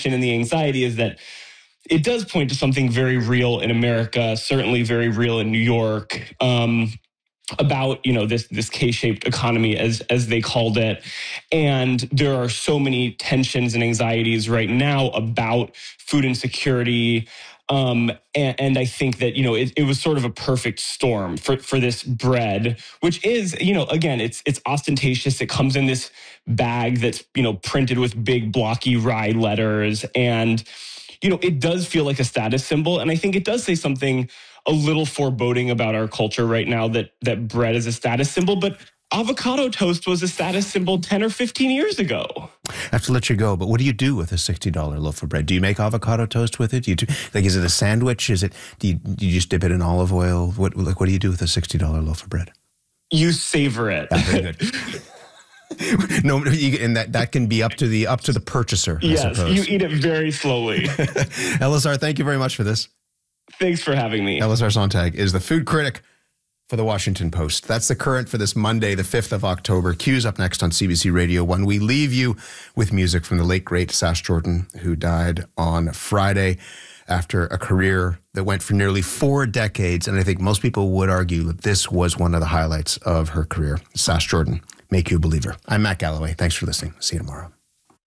tension and the anxiety is that it does point to something very real in America, certainly very real in New York, about this K-shaped economy as they called it. And there are so many tensions and anxieties right now about food insecurity. And I think that, it was sort of a perfect storm for this bread, which is, again, it's ostentatious. It comes in this bag that's, printed with big blocky rye letters. And, it does feel like a status symbol. And I think it does say something a little foreboding about our culture right now, that bread is a status symbol. But avocado toast was a status symbol 10 or 15 years ago. I have to let you go, but what do you do with a $60 loaf of bread? Do you make avocado toast with it? Do you is it a sandwich? Do you just dip it in olive oil? What do you do with a $60 loaf of bread? You savor it. Yeah, very good. No, and that can be up to the purchaser. Yes, I suppose. you eat it very slowly. Elazar, thank you very much for this. Thanks for having me. Elazar Sontag is the food critic for the Washington Post. That's the current for this Monday, the 5th of October. Q's up next on CBC Radio 1. We leave you with music from the late, great Sash Jordan, who died on Friday after a career that went for nearly 4 decades. And I think most people would argue that this was one of the highlights of her career. Sash Jordan, make you a believer. I'm Matt Galloway. Thanks for listening. See you tomorrow.